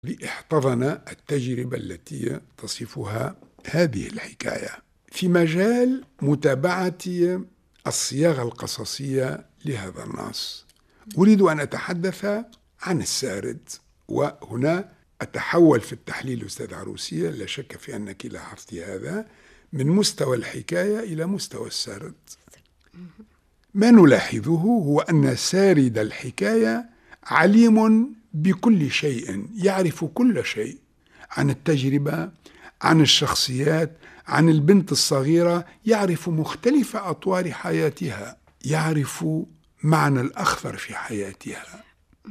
احتضن التجربة التي تصفها هذه الحكاية في مجال متابعة الصياغة القصصية لهذا النص. أريد أن أتحدث عن السارد، وهنا أتحول في التحليل أستاذ عروسية، لا شك في أنك لاحظت هذا، من مستوى الحكاية إلى مستوى السارد. ما نلاحظه هو أن سارد الحكاية عليم بكل شيء، يعرف كل شيء عن التجربة، عن الشخصيات، عن البنت الصغيرة، يعرف مختلف أطوار حياتها، يعرف معنى الأخضر في حياتها،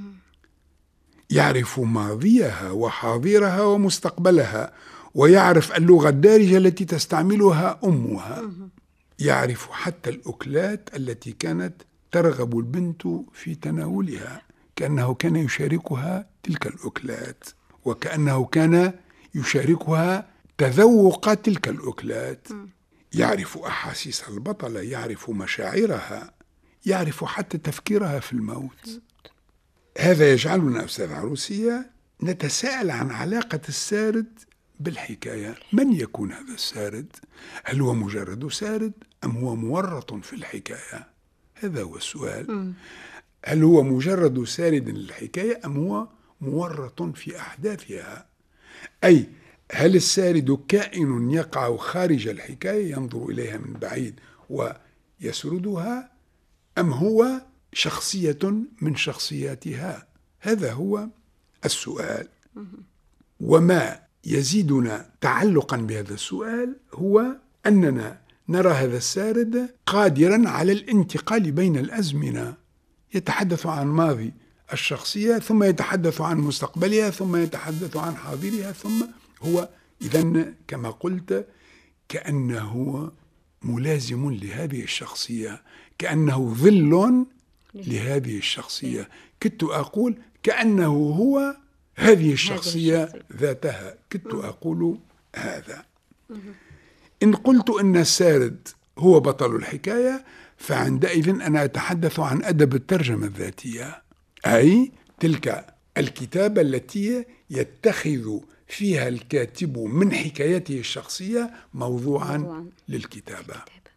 يعرف ماضيها وحاضرها ومستقبلها، ويعرف اللغة الدارجة التي تستعملها أمها، يعرف حتى الأكلات التي كانت ترغب البنت في تناولها، كأنه كان يشاركها تلك الأكلات، وكأنه كان يشاركها تذوق تلك الأكلات. يعرف أحاسيس البطلة، يعرف مشاعرها، يعرف حتى تفكيرها في الموت. هذا يجعلنا أستاذ عروسية نتساءل عن علاقة السارد بالحكاية. من يكون هذا السارد؟ هل هو مجرد سارد أم هو مورط في الحكاية؟ هذا هو السؤال. هل هو مجرد سارد للحكاية أم هو مورط في أحداثها؟ أي هل السارد كائن يقع خارج الحكاية ينظر إليها من بعيد ويسردها، أم هو شخصية من شخصياتها؟ هذا هو السؤال. وما يزيدنا تعلقا بهذا السؤال هو أننا نرى هذا السارد قادرا على الانتقال بين الأزمنة، يتحدث عن ماضي الشخصية، ثم يتحدث عن مستقبلها، ثم يتحدث عن حاضرها، ثم هو إذن كما قلت كأنه ملازم لهذه الشخصية، كأنه ظل لهذه الشخصية. كدت أقول كأنه هو هذه الشخصية ذاتها، كدت أقول هذا. إن قلت أن السارد هو بطل الحكاية، فعندئذ أنا أتحدث عن أدب الترجمة الذاتية، أي تلك الكتابة التي يتخذ فيها الكاتب من حكايته الشخصية موضوعا للكتابة.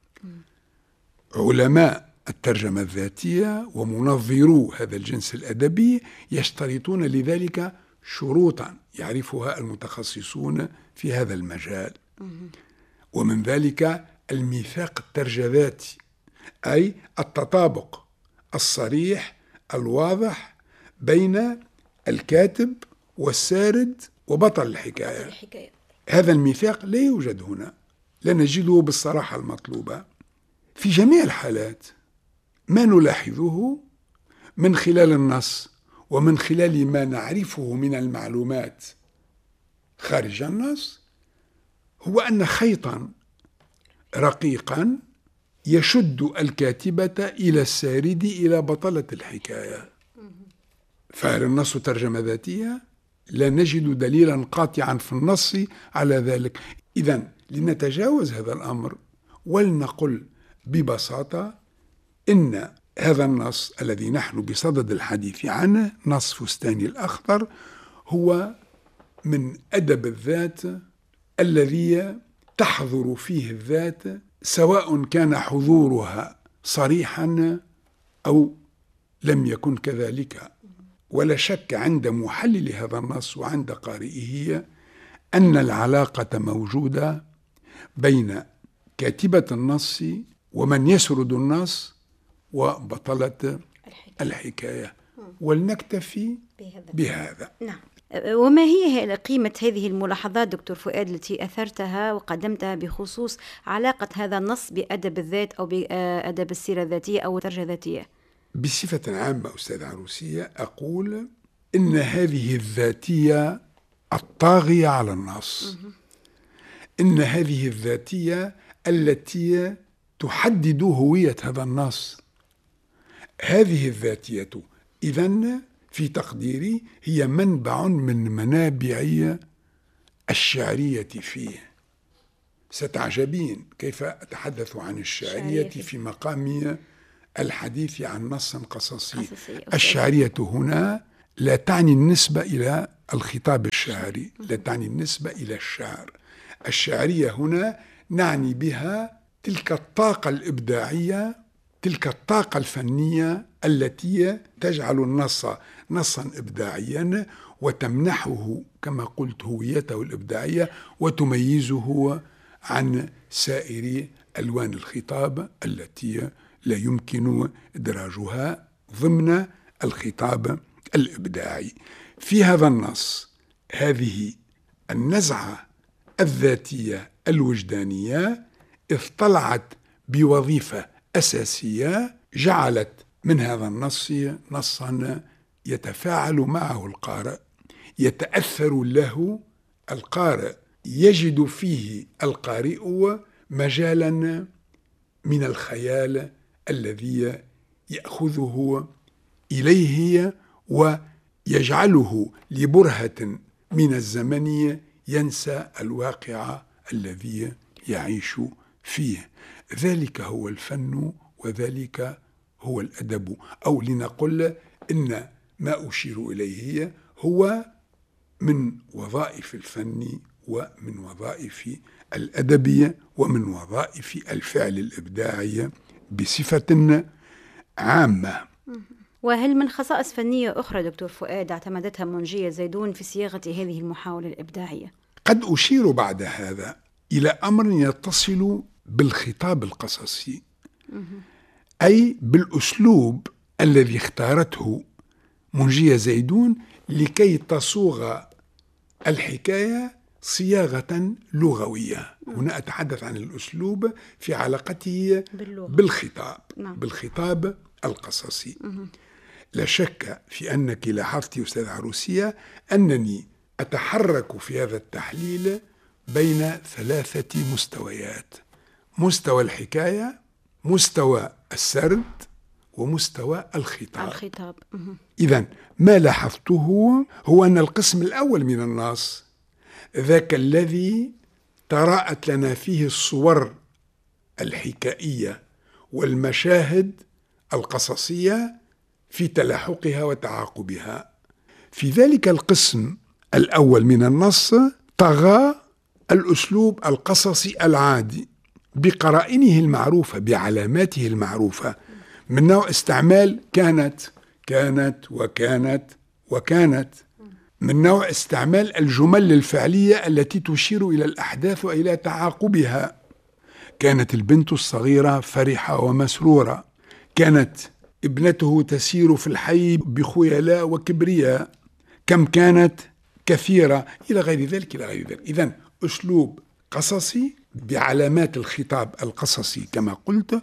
علماء الترجمة الذاتية ومنظرو هذا الجنس الأدبي يشترطون لذلك شروطا يعرفها المتخصصون في هذا المجال، ومن ذلك الميثاق الترجماتي، أي التطابق الصريح الواضح بين الكاتب والسارد وبطل الحكاية. هذا الميثاق لا يوجد هنا، لا نجده بالصراحة المطلوبة. في جميع الحالات ما نلاحظه من خلال النص ومن خلال ما نعرفه من المعلومات خارج النص هو أن خيطا رقيقا يشد الكاتبة إلى السارد، إلى بطلة الحكاية. فهل النص ترجمة ذاتية؟ لا نجد دليلا قاطعا في النص على ذلك. إذن لنتجاوز هذا الأمر ولنقل ببساطة إن هذا النص الذي نحن بصدد الحديث عنه، نص فستاني الأخضر، هو من أدب الذات الذي تحضر فيه الذات، سواء كان حضورها صريحا أو لم يكن كذلك. ولا شك عند محلل هذا النص وعند قارئه أن العلاقة موجودة بين كاتبة النص ومن يسرد النص وبطلة الحكاية، ولنكتفي بهذا. نعم. وما هي قيمة هذه الملاحظات دكتور فؤاد التي أثرتها وقدمتها بخصوص علاقة هذا النص بأدب الذات أو بأدب السيرة الذاتية أو الترجمة الذاتية؟ بصفة عامة أستاذ عروسية أقول إن هذه الذاتية الطاغية على النص، إن هذه الذاتية التي تحدد هوية هذا النص. هذه الذاتية إذن في تقديري هي منبع من منابع الشعرية فيه. ستعجبين كيف أتحدث عن الشعرية في مقام الحديث عن نص قصصي. الشعرية هنا لا تعني النسبة إلى الخطاب الشعري، لا تعني النسبة إلى الشعر. الشعرية هنا نعني بها تلك الطاقة الإبداعية، تلك الطاقة الفنية التي تجعل النص نصا إبداعيا وتمنحه كما قلت هويته الإبداعية وتميزه عن سائر ألوان الخطاب التي لا يمكن إدراجها ضمن الخطاب الإبداعي. في هذا النص هذه النزعة الذاتية الوجدانية اطلعت بوظيفة أساسية جعلت من هذا النص نصا يتفاعل معه القارئ، يتأثر له القارئ، يجد فيه القارئ مجالا من الخيال الذي يأخذه إليه ويجعله لبرهة من الزمن ينسى الواقع الذي يعيش فيه. ذلك هو الفن وذلك هو الأدب، أو لنقل إن ما أشير إليه هو من وظائف الفن ومن وظائف الأدب ومن وظائف الفعل الإبداعي بصفة عامة. وهل من خصائص فنية أخرى دكتور فؤاد اعتمدتها منجية زيدون في صياغة هذه المحاولة الإبداعية؟ قد أشير بعد هذا إلى أمر يتصل بالخطاب القصصي، أي بالأسلوب الذي اختارته منجية زيدون لكي تصوغ الحكاية صياغة لغوية. هنا أتحدث عن الأسلوب في علاقته بالخطاب، بالخطاب القصصي. لا شك في أنك لاحظت أستاذ عروسية أنني أتحرك في هذا التحليل بين 3 مستويات: مستوى الحكاية، مستوى السرد، ومستوى الخطاب. إذن ما لاحظته هو أن القسم الأول من النص ذاك الذي تراءت لنا فيه الصور الحكائية والمشاهد القصصية في تلاحقها وتعاقبها، في ذلك القسم الأول من النص طغى الأسلوب القصصي العادي بقرائنه المعروفة، بعلاماته المعروفة، من نوع استعمال كانت وكانت، من نوع استعمال الجمل الفعلية التي تشير إلى الأحداث وإلى تعاقبها. كانت البنت الصغيرة فرحة ومسرورة، كانت ابنته تسير في الحي بخيلاء وكبرياء، كم كانت كثيرة، إلى غير ذلك إلى غير ذلك. إذن أسلوب قصصي بعلامات الخطاب القصصي كما قلت،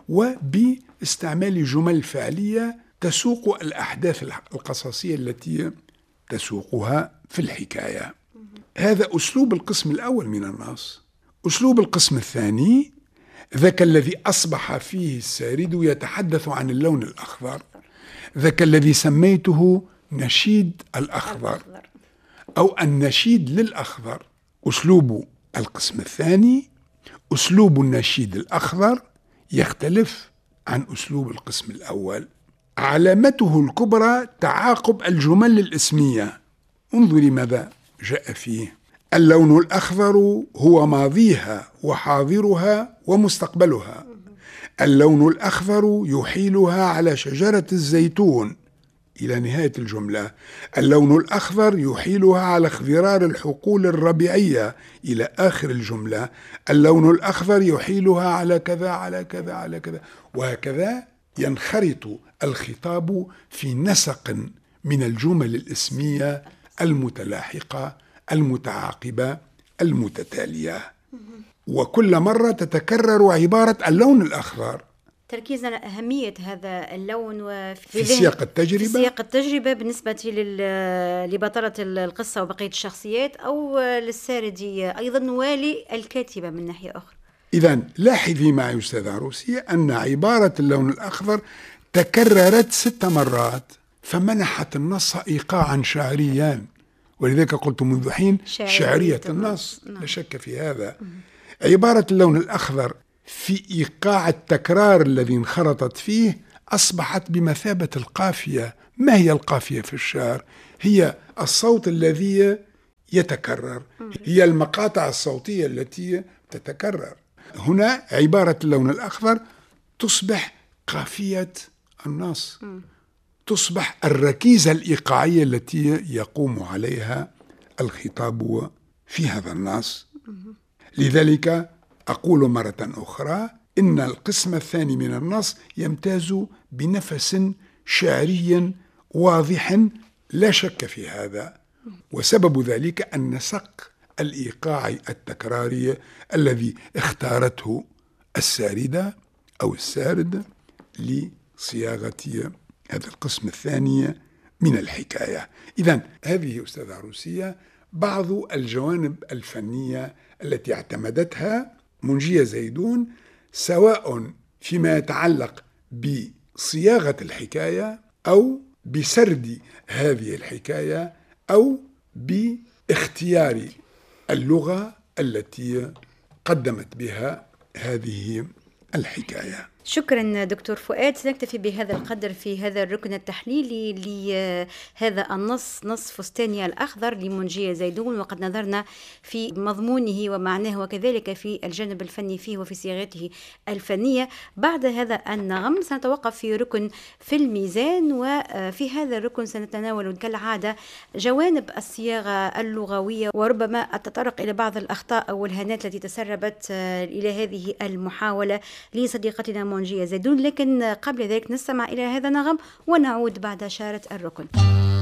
وباستعمال جمل فعلية تسوق الأحداث القصصية التي تسوقها في الحكاية. هذا أسلوب القسم الأول من النص. أسلوب القسم الثاني ذاك الذي أصبح فيه السارد يتحدث عن اللون الأخضر، ذاك الذي سميته نشيد الأخضر أو النشيد للأخضر. أسلوب القسم الثاني، أسلوب النشيد الأخضر، يختلف عن أسلوب القسم الأول. علامته الكبرى تعاقب الجمل الاسمية. انظري ماذا جاء فيه: اللون الأخضر هو ماضيها وحاضرها ومستقبلها. اللون الأخضر يحيلها على شجرة الزيتون، إلى نهاية الجملة. اللون الأخضر يحيلها على اخضرار الحقول الربيعية، إلى آخر الجملة. اللون الأخضر يحيلها على كذا على كذا على كذا، وهكذا ينخرط الخطاب في نسق من الجمل الاسمية المتلاحقة المتعاقبة المتتالية، وكل مرة تتكرر عبارة اللون الأخضر، تركيزا على أهمية هذا اللون في سياق التجربة بالنسبة لبطلة القصة وبقية الشخصيات، أو للساردية أيضا وللكاتبة من ناحية أخرى. إذن لاحظي معي أستاذ عروسية أن عبارة اللون الأخضر تكررت 6 مرات، فمنحت النص إيقاعا شعريا، ولذلك قلت منذ حين شعرية النص. لا شك في هذا. عبارة اللون الأخضر في إيقاع التكرار الذي انخرطت فيه أصبحت بمثابة القافية ما هي القافية في الشعر؟ هي الصوت الذي يتكرر، هي المقاطع الصوتية التي تتكرر. هنا عبارة اللون الأخضر تصبح قافية النص، تصبح الركيزة الإيقاعية التي يقوم عليها الخطاب في هذا النص. لذلك أقول مرة أخرى إن القسم الثاني من النص يمتاز بنفس شعري واضح لا شك في هذا، وسبب ذلك النسق الإيقاعي التكراري الذي اختارته الساردة أو السارد لصياغة هذا القسم الثاني من الحكاية. إذن هذه أستاذ عروسية بعض الجوانب الفنية التي اعتمدتها منجية زيدون، سواء فيما يتعلق بصياغة الحكاية أو بسرد هذه الحكاية أو باختيار اللغة التي قدمت بها هذه الحكاية. شكرا دكتور فؤاد. سنكتفي بهذا القدر في هذا الركن التحليلي لهذا النص، نص فستانيا الأخضر لمنجية زيدون، وقد نظرنا في مضمونه ومعناه وكذلك في الجانب الفني فيه وفي صياغته الفنية. بعد هذا النغم سنتوقف في ركن في الميزان، وفي هذا الركن سنتناول كالعادة جوانب الصياغة اللغوية، وربما أتطرق إلى بعض الأخطاء أو الهانات التي تسربت إلى هذه المحاولة لصديقتنا منجية زيدون. لكن قبل ذلك نستمع إلى هذا النغم ونعود بعد شارة الركن.